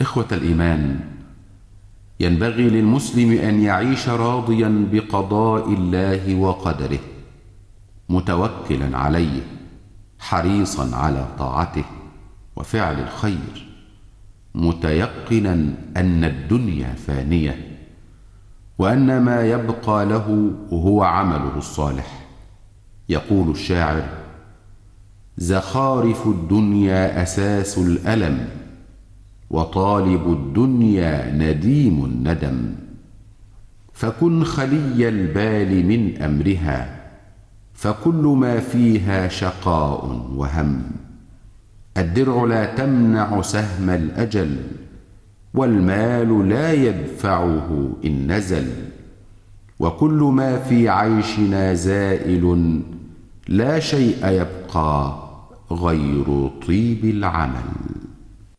إخوة الإيمان، ينبغي للمسلم أن يعيش راضيا بقضاء الله وقدره، متوكلا عليه، حريصا على طاعته وفعل الخير، متيقنا أن الدنيا فانية، وأن ما يبقى له هو عمله الصالح. يقول الشاعر: زخارف الدنيا أساس الألم، وطالب الدنيا نديم الندم، فكن خلي البال من أمرها، فكل ما فيها شقاء وهم. الدرع لا تمنع سهم الأجل، والمال لا يدفعه إن نزل، وكل ما في عيشنا زائل، لا شيء يبقى غير طيب العمل.